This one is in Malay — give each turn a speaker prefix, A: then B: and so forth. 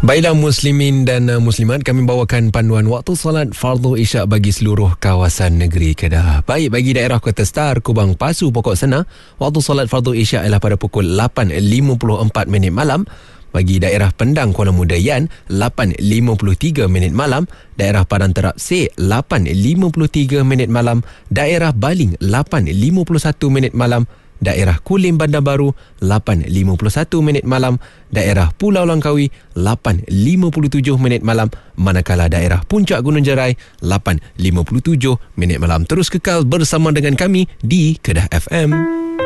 A: Baiklah muslimin dan muslimat, kami bawakan panduan waktu solat fardu isyak bagi seluruh kawasan negeri Kedah. Baik, bagi daerah Kota Star, Kubang, Pasu, Pokok Sena, waktu solat fardu isyak ialah pada pukul 8.54 malam. Bagi daerah Pendang, Kuala Muda, Yan, 8.53 malam. Daerah Padang Terap C, 8.53 malam. Daerah Baling, 8.51 malam. Daerah Kulim, Bandar Baru, 8.51 malam. Daerah Pulau Langkawi, 8.57 malam. Manakala daerah Puncak Gunung Jerai, 8.57 malam. Terus kekal bersama dengan kami di Kedah FM.